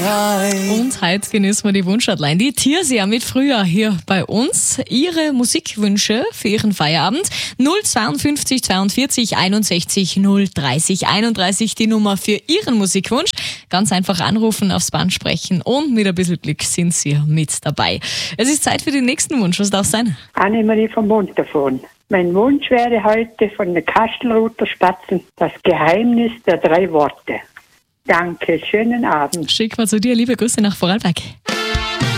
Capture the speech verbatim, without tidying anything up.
Und heute genießen wir die Wunschhotline. Die Tirsia mit früher hier bei uns. Ihre Musikwünsche für Ihren Feierabend. null zweiundfünfzig zweiundvierzig einundsechzig null dreißig einunddreißig die Nummer für Ihren Musikwunsch. Ganz einfach anrufen, aufs Band sprechen und mit ein bisschen Glück sind Sie mit dabei. Es ist Zeit für den nächsten Wunsch. Was darf sein? Annemarie vom Montafon. Mein Wunsch wäre heute von den Kastelruther Spatzen das Geheimnis der drei Worte. Danke, schönen Abend. Schick mal zu dir liebe Grüße nach Vorarlberg.